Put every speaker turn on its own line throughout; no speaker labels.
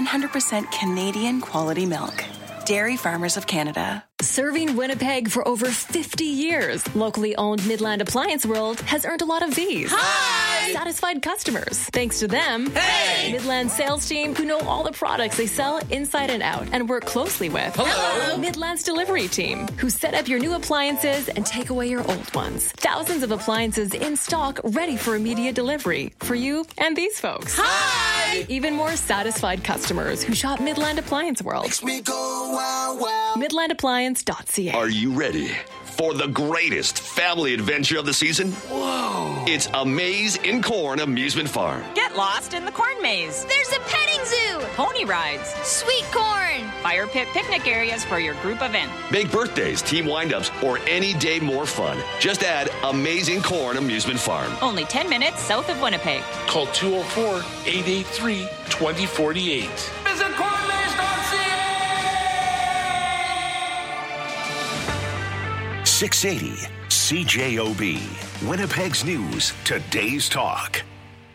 100% Canadian quality milk. Dairy Farmers of Canada.
Serving Winnipeg for over 50 years, locally owned Midland Appliance World has earned a lot of these.
Hi!
Satisfied customers. Thanks to them,
hey!
Midland sales team who know all the products they sell inside and out and work closely with.
Hello!
Midland's delivery team who set up your new appliances and take away your old ones. Thousands of appliances in stock ready for immediate delivery for you and these folks.
Hi!
Even more satisfied customers who shop Midland Appliance World.
Makes me go wow, wow.
MidlandAppliance.ca.
Are you ready for the greatest family adventure of the season?
Whoa!
It's A Maze in Corn Amusement Farm.
Get lost in the corn maze.
There's a petting zoo.
Pony rides.
Sweet corn.
Fire pit picnic areas for your group event.
Make birthdays, team windups, or any day more fun. Just add Amazing Corn Amusement Farm.
Only 10 minutes south of Winnipeg.
Call 204-883-2048.
Visit cornmaze.ca.
680 CJOB, Winnipeg's News, Today's Talk.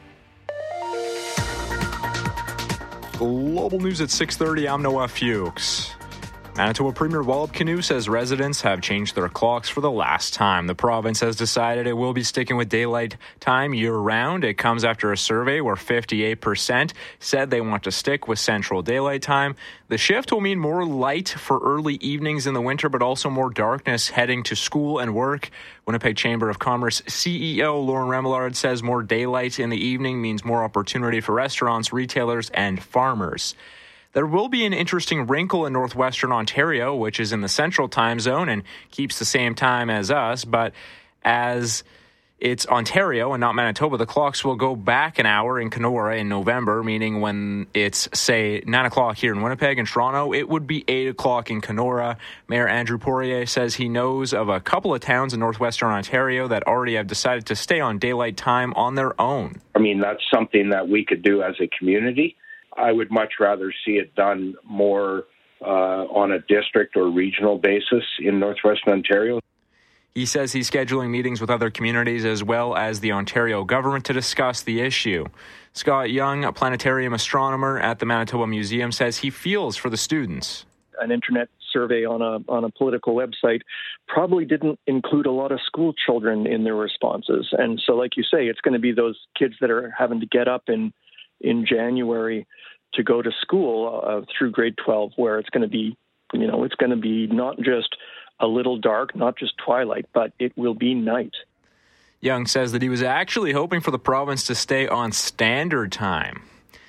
Global news at 6:30. I'm Noah Fuchs. Manitoba Premier Wallop Canoe says residents have changed their clocks for the last time. The province has decided it will be sticking with daylight time year-round. It comes after a survey where 58% said they want to stick with central daylight time. The shift will mean more light for early evenings in the winter, but also more darkness heading to school and work. Winnipeg Chamber of Commerce CEO Lauren Remillard says more daylight in the evening means more opportunity for restaurants, retailers, and farmers. There will be an interesting wrinkle in northwestern Ontario, which is in the central time zone and keeps the same time as us. But as it's Ontario and not Manitoba, the clocks will go back an hour in Kenora in November, meaning when it's, say, 9 o'clock here in Winnipeg and Toronto, it would be 8 o'clock in Kenora. Mayor Andrew Poirier says he knows of a couple of towns in northwestern Ontario that already have decided to stay on daylight time on their own.
I mean, that's something that we could do as a community. I would much rather see it done more on a district or regional basis in northwestern Ontario.
He says he's scheduling meetings with other communities as well as the Ontario government to discuss the issue. Scott Young, a planetarium astronomer at the Manitoba Museum, says he feels for the students.
An internet survey on a political website probably didn't include a lot of school children in their responses. And so, like you say, it's going to be those kids that are having to get up in January to go to school through grade 12, where it's going to be, it's going to be not just a little dark, not just twilight, but it will be night.
Young says that he was actually hoping for the province to stay on standard time.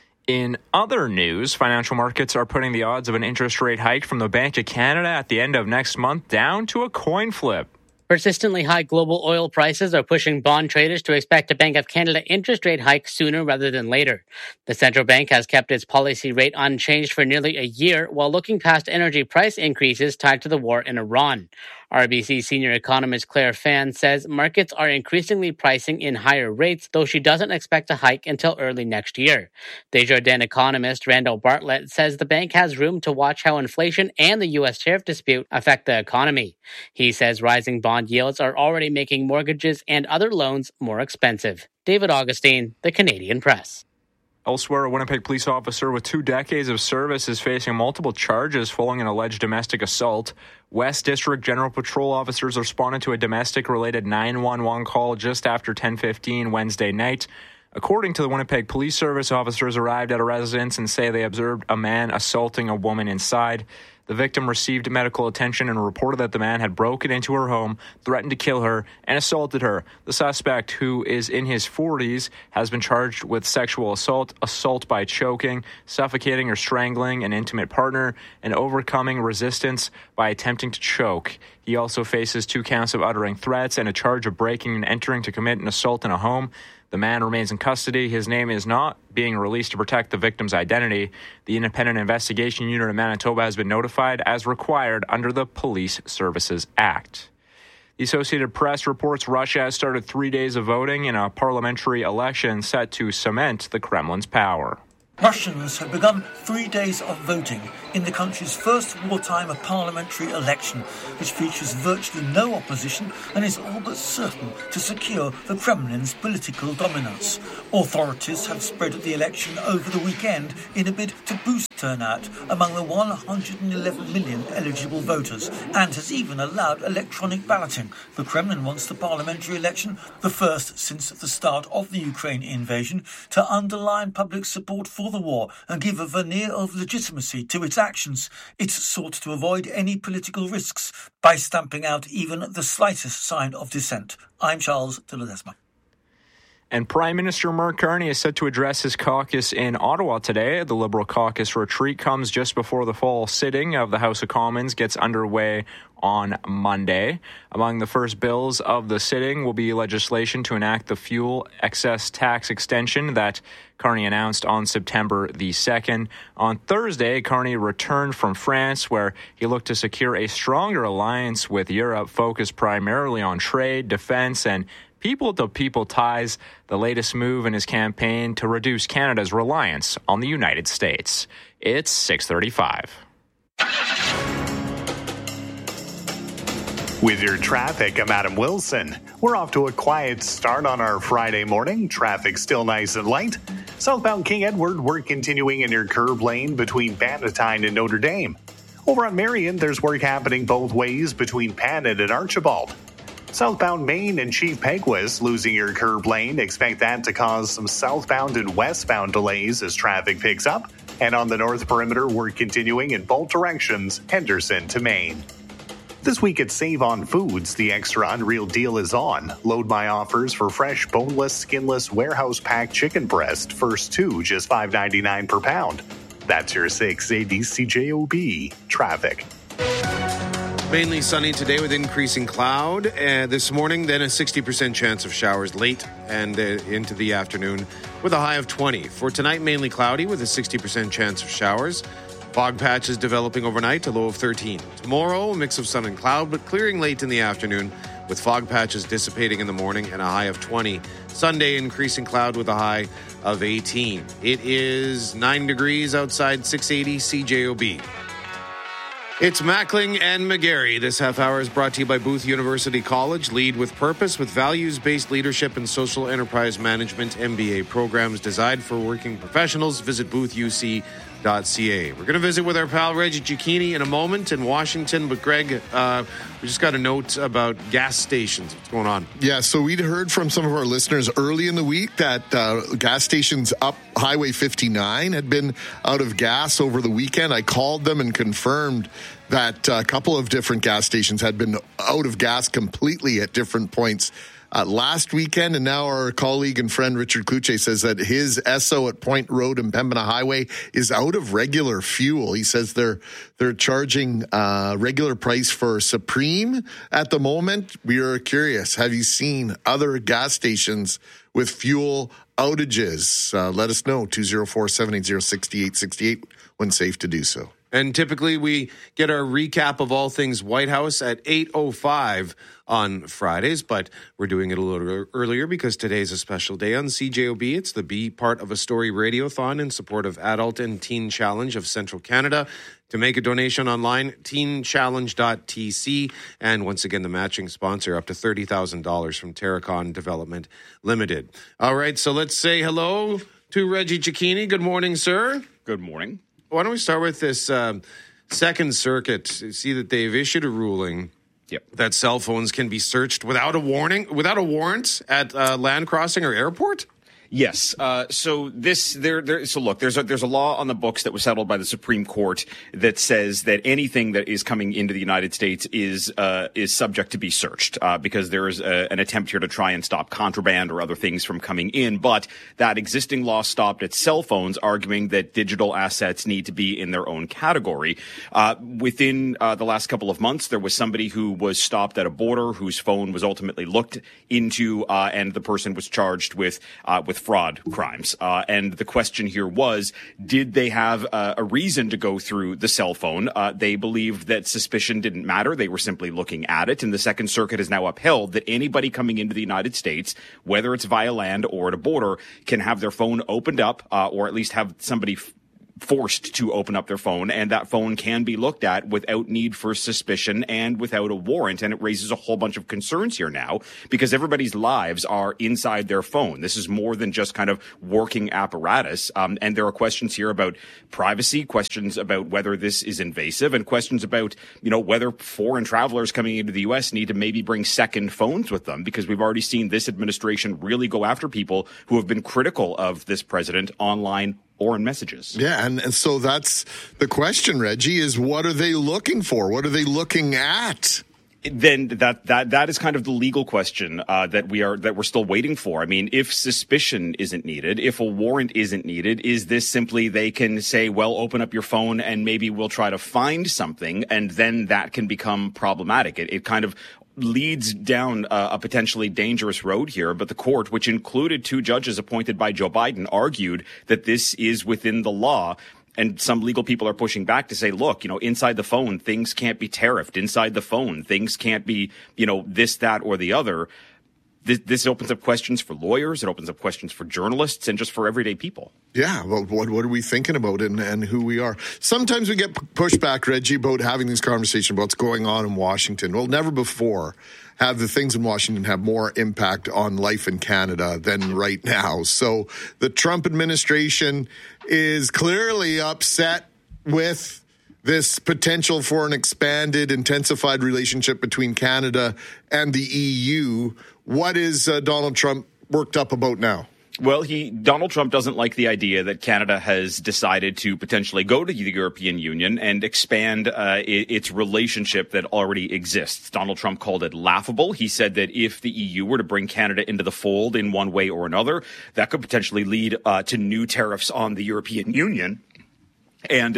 In other news, financial markets are putting the odds of an interest rate hike from the Bank of Canada at the end of next month down to a coin flip.
Persistently high global oil prices are pushing bond traders to expect a Bank of Canada interest rate hike sooner rather than later. The central bank has kept its policy rate unchanged for nearly a year while looking past energy price increases tied to the war in Iran. RBC senior economist Claire Fan says markets are increasingly pricing in higher rates, though she doesn't expect a hike until early next year. Desjardins economist Randall Bartlett says the bank has room to watch how inflation and the U.S. tariff dispute affect the economy. He says rising bond yields are already making mortgages and other loans more expensive. David Augustine, The Canadian Press.
Elsewhere, a Winnipeg police officer with 2 decades of service is facing multiple charges following an alleged domestic assault. West District General Patrol officers responded to a domestic-related 911 call just after 10:15 Wednesday night. According to the Winnipeg Police Service, officers arrived at a residence and say they observed a man assaulting a woman inside. The victim received medical attention and reported that the man had broken into her home, threatened to kill her, and assaulted her. The suspect, who is in his 40s, has been charged with sexual assault, assault by choking, suffocating or strangling an intimate partner, and overcoming resistance by attempting to choke. He also faces 2 counts of uttering threats and a charge of breaking and entering to commit an assault in a home. The man remains in custody. His name is not being released to protect the victim's identity. The Independent Investigation Unit of Manitoba has been notified as required under the Police Services Act. The Associated Press reports Russia has started 3 days of voting in a parliamentary election set to cement the Kremlin's power.
Russians have begun 3 days of voting in the country's first wartime parliamentary election, which features virtually no opposition and is all but certain to secure the Kremlin's political dominance. Authorities have spread the election over the weekend in a bid to boost turnout among the 111 million eligible voters, and has even allowed electronic balloting. The Kremlin wants the parliamentary election, the first since the start of the Ukraine invasion, to underline public support for the war and give a veneer of legitimacy to its actions. It's sought to avoid any political risks by stamping out even the slightest sign of dissent. I'm Charles de Ledesma.
And Prime Minister Mark Carney is set to address his caucus in Ottawa today. The Liberal caucus retreat comes just before the fall sitting of the House of Commons gets underway on Monday. Among the first bills of the sitting will be legislation to enact the fuel excess tax extension that Carney announced on September the 2nd. On Thursday, Carney returned from France, where he looked to secure a stronger alliance with Europe focused primarily on trade, defense, and people-to-people ties, the latest move in his campaign to reduce Canada's reliance on the United States. It's 6:35.
With your traffic, I'm Adam Wilson. We're off to a quiet start on our Friday morning. Traffic still nice and light. Southbound King Edward, work continuing in your curb lane between Bannatyne and Notre Dame. Over on Marion, there's work happening both ways between Panet and Archibald. Southbound Main and Chief Peguis losing your curb lane. Expect that to cause some southbound and westbound delays as traffic picks up. And on the North Perimeter, work continuing in both directions, Henderson to Maine. This week at Save on Foods, the extra unreal deal is on. Load my offers for fresh, boneless, skinless, warehouse-packed chicken breast. First two, just $5.99 per pound. That's your 680 CJOB traffic.
Mainly sunny today with increasing cloud this morning, then a 60% chance of showers late and into the afternoon with a high of 20. For tonight, mainly cloudy with a 60% chance of showers. Fog patches developing overnight, a low of 13. Tomorrow, a mix of sun and cloud, but clearing late in the afternoon with fog patches dissipating in the morning and a high of 20. Sunday, increasing cloud with a high of 18. It is 9 degrees outside, 680 CJOB. It's Mackling and McGarry. This half hour is brought to you by Booth University College. Lead with purpose with values-based leadership and social enterprise management MBA programs designed for working professionals. Visit boothuc.ca. We're going to visit with our pal Reggie Cicchini in a moment in Washington. But Greg, we just got a note about gas stations. What's going on?
Yeah, so we'd heard from some of our listeners early in the week that gas stations up Highway 59 had been out of gas over the weekend. I called them and confirmed that a couple of different gas stations had been out of gas completely at different points last weekend. And now our colleague and friend Richard Kluche says that his Esso at Point Road and Pembina Highway is out of regular fuel. He says they're charging regular price for Supreme at the moment. We are curious, have you seen other gas stations with fuel outages? Let us know, 204-780-6868 when safe to do so.
And typically we get our recap of all things White House at 8:05 on Fridays, but we're doing it a little earlier because today's a special day on CJOB. It's the B part of a story radiothon in support of Adult and Teen Challenge of Central Canada. To make a donation online, teenchallenge.tc. And once again, the matching sponsor, up to $30,000 from Terracon Development Limited. All right, so let's say hello to Reggie Cicchini. Good morning, sir.
Good morning.
Why don't we start with this Second Circuit? See that they've issued a ruling that cell phones can be searched without a warrant at land crossing or airport?
Yes. So look, there's a law on the books that was settled by the Supreme Court that says that anything that is coming into the United States is subject to be searched, because there is an attempt here to try and stop contraband or other things from coming in. But that existing law stopped at cell phones, arguing that digital assets need to be in their own category. Within the last couple of months, there was somebody who was stopped at a border whose phone was ultimately looked into, and the person was charged with with fraud crimes. And the question here was, did they have a reason to go through the cell phone? They believed that suspicion didn't matter. They were simply looking at it. And the Second Circuit has now upheld that anybody coming into the United States, whether it's via land or at a border, can have their phone opened up, or at least have somebody forced to open up their phone, and that phone can be looked at without need for suspicion and without a warrant. And it raises a whole bunch of concerns here now, because everybody's lives are inside their phone. This is more than just kind of working apparatus. And there are questions here about privacy, questions about whether this is invasive, and questions about, whether foreign travelers coming into the U.S. need to maybe bring second phones with them, because we've already seen this administration really go after people who have been critical of this president online or in messages.
Yeah, and so that's the question, Reggie, is what are they looking for? What are they looking at?
Then that is kind of the legal question that we're still waiting for. I mean, if suspicion isn't needed, if a warrant isn't needed, is this simply they can say, well, open up your phone and maybe we'll try to find something, and then that can become problematic. It kind of leads down a potentially dangerous road here, but the court, which included 2 judges appointed by Joe Biden, argued that this is within the law. And some legal people are pushing back to say, look, inside the phone, things can't be tariffed. Inside the phone, things can't be, this, that, or the other. This opens up questions for lawyers. It opens up questions for journalists and just for everyday people.
Yeah, well, what are we thinking about and who we are? Sometimes we get pushback, Reggie, about having this conversation about what's going on in Washington. Well, never before have the things in Washington have more impact on life in Canada than right now. So the Trump administration is clearly upset with this potential for an expanded, intensified relationship between Canada and the EU. What is Donald Trump worked up about now?
Well, Donald Trump doesn't like the idea that Canada has decided to potentially go to the European Union and expand its relationship that already exists. Donald Trump called it laughable. He said that if the EU were to bring Canada into the fold in one way or another, that could potentially lead to new tariffs on the European Union. And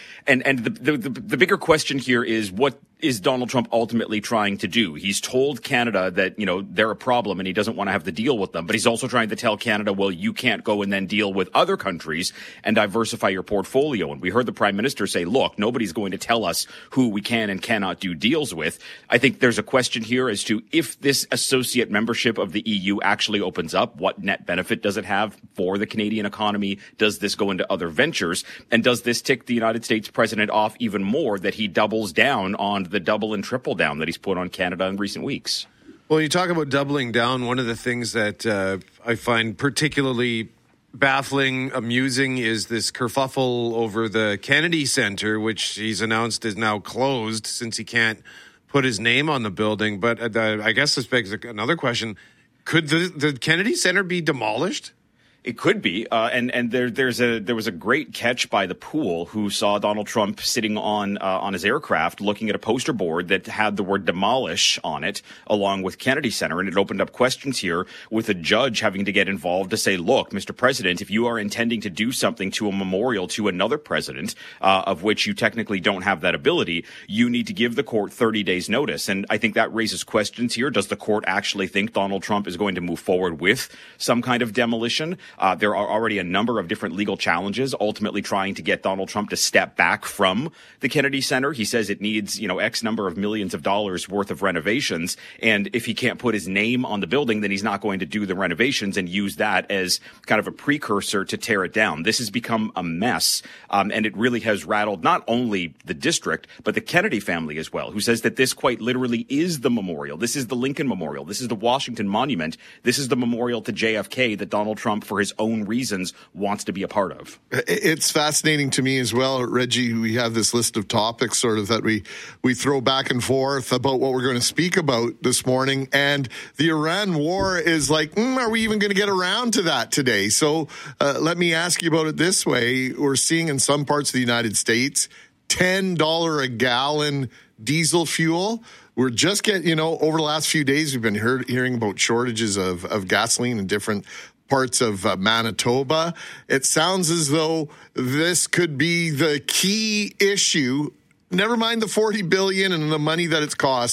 the bigger question here is, what is Donald Trump ultimately trying to do? He's told Canada that, they're a problem and he doesn't want to have to deal with them. But he's also trying to tell Canada, well, you can't go and then deal with other countries and diversify your portfolio. And we heard the Prime Minister say, look, nobody's going to tell us who we can and cannot do deals with. I think there's a question here as to if this associate membership of the EU actually opens up, what net benefit does it have for the Canadian economy? Does this go into other ventures? And does this tick the United States president off even more, that he doubles down on the double and triple down that he's put on Canada in recent weeks?
Well, you talk about doubling down. One of the things that I find particularly baffling, amusing, is this kerfuffle over the Kennedy Center, which he's announced is now closed since he can't put his name on the building. But I guess this begs another question. Could the Kennedy Center be demolished?
It could be, and there was a great catch by the Pool, who saw Donald Trump sitting on his aircraft looking at a poster board that had the word demolish on it, along with Kennedy Center, and it opened up questions here with a judge having to get involved to say, look, Mr. President, if you are intending to do something to a memorial to another president, of which you technically don't have that ability, you need to give the court 30 days notice. And I think that raises questions here. Does the court actually think Donald Trump is going to move forward with some kind of demolition? There are already a number of different legal challenges ultimately trying to get Donald Trump to step back from the Kennedy Center. He says it needs, X number of millions of dollars worth of renovations. And if he can't put his name on the building, then he's not going to do the renovations and use that as kind of a precursor to tear it down. This has become a mess. And it really has rattled not only the district, but the Kennedy family as well, who says that this quite literally is the memorial. This is the Lincoln Memorial. This is the Washington Monument. This is the memorial to JFK that Donald Trump, for his own reasons, wants to be a part of.
It's fascinating to me as well, Reggie. We have this list of topics sort of that we throw back and forth about what we're going to speak about this morning. And the Iran war is like, are we even going to get around to that today? So let me ask you about it this way. We're seeing in some parts of the United States, $10 a gallon diesel fuel. We're just getting, over the last few days, we've been hearing about shortages of gasoline in different parts of Manitoba. It sounds as though this could be the key issue. Never mind the $40 billion and the money that it's cost.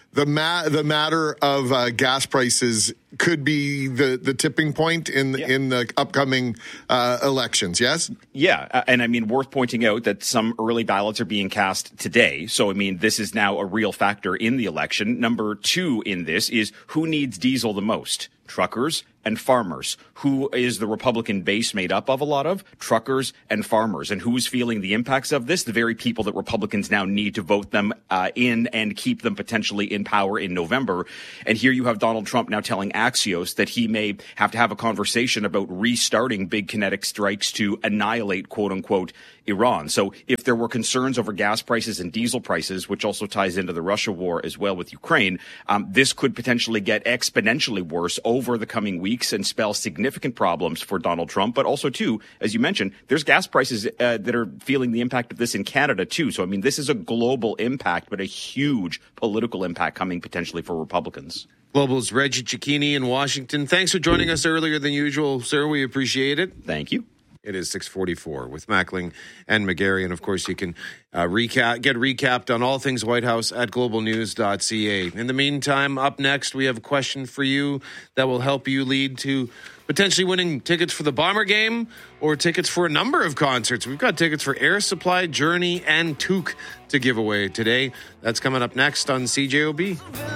the matter of gas prices could be the tipping point in the upcoming elections, yes?
Yeah, and I mean, worth pointing out that some early ballots are being cast today. So, I mean, this is now a real factor in the election. Number 2 in this is who needs diesel the most? Truckers and farmers. Who is the Republican base made up of? A lot of truckers and farmers. And who's feeling the impacts of this? The very people that Republicans now need to vote them in and keep them potentially in power in November. And here you have Donald Trump now telling Axios that he may have to have a conversation about restarting big kinetic strikes to annihilate, quote unquote, Iran. So if there were concerns over gas prices and diesel prices, which also ties into the Russia war as well with Ukraine, this could potentially get exponentially worse over the coming weeks and spell significant problems for Donald Trump. But also, too, as you mentioned, there's gas prices that are feeling the impact of this in Canada, too. So, I mean, this is a global impact, but a huge political impact coming potentially for Republicans.
Global's Reggie Cicchini in Washington. Thanks for joining us earlier than usual, sir. We appreciate it.
Thank you.
It is 6:44 with Mackling and McGarry. And, of course, you can get recapped on all things White House at globalnews.ca. In the meantime, up next, we have a question for you that will help you lead to potentially winning tickets for the Bomber game or tickets for a number of concerts. We've got tickets for Air Supply, Journey, and Took to give away today. That's coming up next on CJOB.